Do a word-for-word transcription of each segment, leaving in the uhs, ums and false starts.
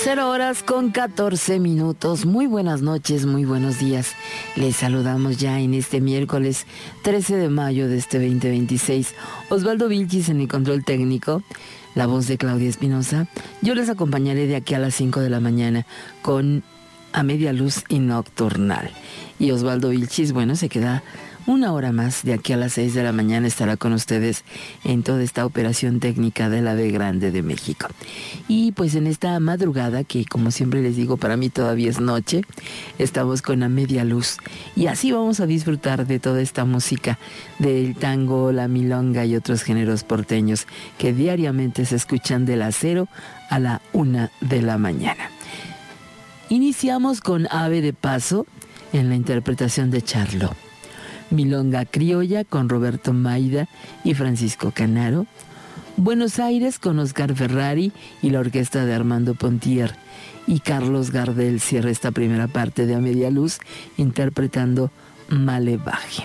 Cero horas con catorce minutos. Muy buenas noches, muy buenos días. Les saludamos ya en este miércoles trece de mayo de este veinte veintiséis. Osvaldo Vilchis en el control técnico, la voz de Claudia Espinosa. Yo les acompañaré de aquí a las cinco de la mañana con A Media Luz y Nocturnal. Y Osvaldo Vilchis, bueno, se queda una hora más, de aquí a las seis de la mañana estará con ustedes en toda esta operación técnica de la B Grande de México. Y pues en esta madrugada, que como siempre les digo, para mí todavía es noche, estamos con A Media Luz. Y así vamos a disfrutar de toda esta música, del tango, la milonga y otros géneros porteños que diariamente se escuchan de las cero a la una de la mañana. Iniciamos con Ave de Paso en la interpretación de Charlo. Milonga Criolla con Roberto Maida y Francisco Canaro. Buenos Aires con Oscar Ferrari y la orquesta de Armando Pontier. Y Carlos Gardel cierra esta primera parte de A Media Luz interpretando Malevaje.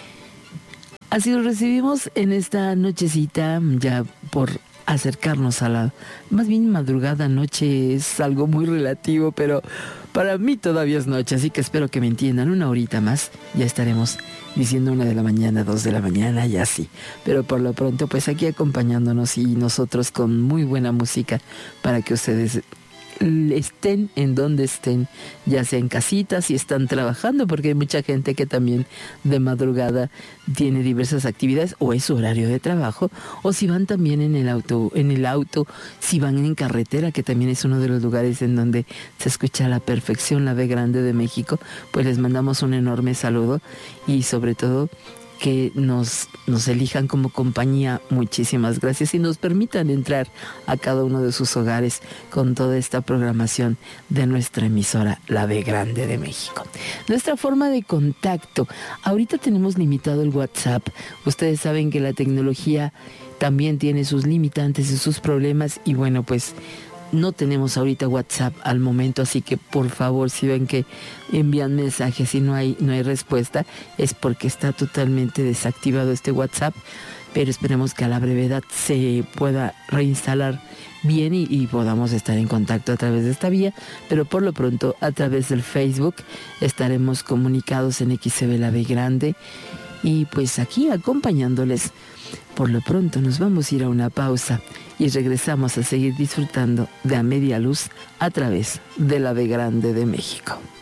Así lo recibimos en esta nochecita, ya por acercarnos a la, más bien madrugada, noche es algo muy relativo, pero para mí todavía es noche, así que espero que me entiendan. Una horita más, ya estaremos diciendo una de la mañana, dos de la mañana y así. Pero por lo pronto, pues aquí acompañándonos y nosotros con muy buena música para que ustedes estén en donde estén, ya sea en casitas, si están trabajando, porque hay mucha gente que también de madrugada tiene diversas actividades o es su horario de trabajo, o si van también en el auto, en el auto, si van en carretera, que también es uno de los lugares en donde se escucha a la perfección la B Grande de México, pues les mandamos un enorme saludo y sobre todo que nos, nos elijan como compañía. Muchísimas gracias y nos permitan entrar a cada uno de sus hogares con toda esta programación de nuestra emisora, la B Grande de México. Nuestra forma de contacto. Ahorita tenemos limitado el WhatsApp. Ustedes saben que la tecnología también tiene sus limitantes y sus problemas y bueno, pues no tenemos ahorita WhatsApp al momento, así que por favor, si ven que envían mensajes y no hay, no hay respuesta, es porque está totalmente desactivado este WhatsApp, pero esperemos que a la brevedad se pueda reinstalar bien y, y podamos estar en contacto a través de esta vía, pero por lo pronto a través del Facebook estaremos comunicados en X C B La B Grande y pues aquí acompañándoles. Por lo pronto nos vamos a ir a una pausa y regresamos a seguir disfrutando de A Media Luz a través de la B Grande de México.